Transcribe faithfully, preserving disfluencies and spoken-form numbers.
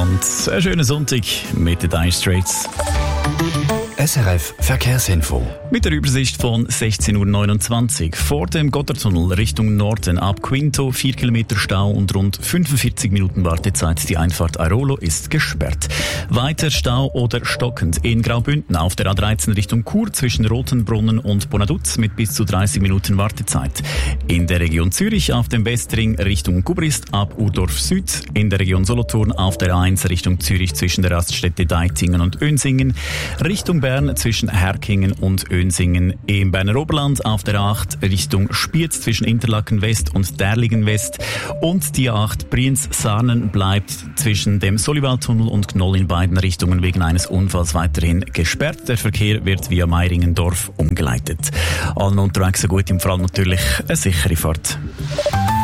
miteinander. Einen schönen Sonntag mit den Dire Straits. S R F Verkehrsinfo. Mit der Übersicht von sechzehn Uhr neunundzwanzig. Vor dem Gotthardtunnel Richtung Norden ab Quinto vier Kilometer Stau und rund fünfundvierzig Minuten Wartezeit. Die Einfahrt Airolo ist gesperrt. Weiter Stau oder stockend in Graubünden auf der A dreizehn Richtung Chur zwischen Rotenbrunnen und Bonaduz mit bis zu dreißig Minuten Wartezeit. In der Region Zürich auf dem Westring Richtung Gubrist ab Urdorf Süd. In der Region Solothurn auf der A eins Richtung Zürich zwischen der Raststätte Deitingen und Önsingen. Richtung Bern zwischen Herkingen und Önsingen. Im Berner Oberland auf der A acht Richtung Spiez zwischen Interlaken West und Derlingen West. Und die A acht Brienz-Sarnen bleibt zwischen dem Soliwaldtunnel und Gnoll in beiden Richtungen wegen eines Unfalls weiterhin gesperrt. Der Verkehr wird via Meiringendorf umgeleitet. Allen unterwegs so gut, im Fall natürlich eine sichere Fahrt.